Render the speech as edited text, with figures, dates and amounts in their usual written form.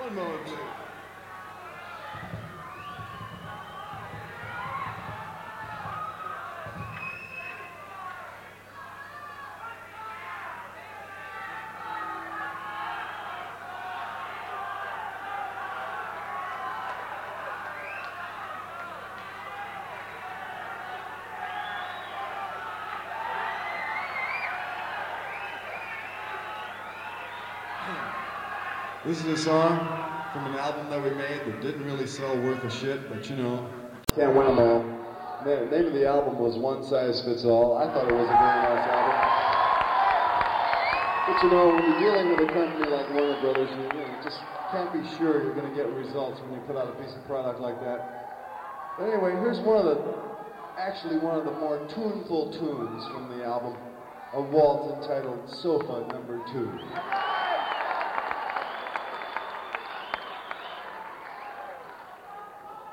One moment, please. This is a song from an album that we made that didn't really sell worth a shit, but you know, can't win them all. The name of the album was One Size Fits All. I thought it was a very nice album. But you know, when you're dealing with a company like Warner Brothers, you just can't be sure you're going to get results when you put out a piece of product like that. But anyway, here's one of the more tuneful tunes from the album, a waltz entitled Sofa Number 2.